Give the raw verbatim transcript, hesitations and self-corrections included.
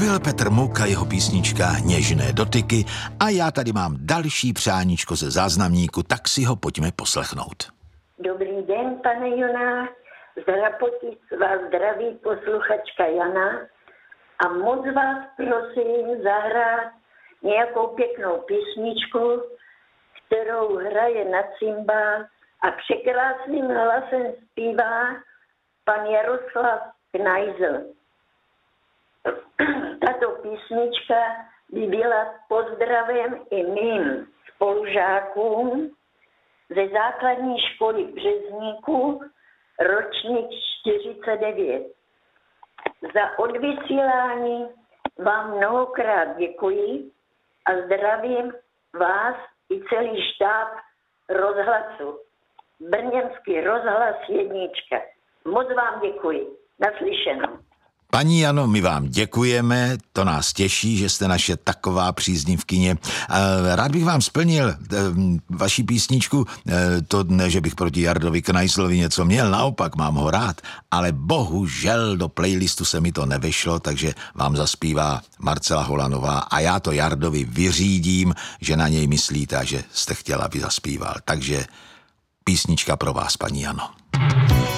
mluvil Petr Muk a jeho písnička Něžné dotyky a já tady mám další přáníčko ze záznamníku, tak si ho pojďme poslechnout. Dobrý den, pane Jonáš, z Rapotic vás zdraví posluchačka Jana a moc vás prosím zahrát nějakou pěknou písničku, kterou hraje na cymbál a překrásným hlasem zpívá pan Jaroslav Knajzl. Tato písnička by byla pozdravem i mým spolužákům ze základní školy v Březníku, ročník čtyřicet devět. Za odvysílání vám mnohokrát děkuji a zdravím vás i celý štáb rozhlasu. Brněnský rozhlas jednička. Moc vám děkuji. Naslyšenou. Paní Jano, my vám děkujeme, to nás těší, že jste naše taková příznivkyně. Rád bych vám splnil vaši písničku, to ne, že bych proti Jardovi Knajslovi něco měl, naopak mám ho rád, ale bohužel do playlistu se mi to nevešlo, takže vám zaspívá Marcela Holanová a já to Jardovi vyřídím, že na něj myslíte a že jste chtěla, aby zaspíval. Takže písnička pro vás, paní Jano.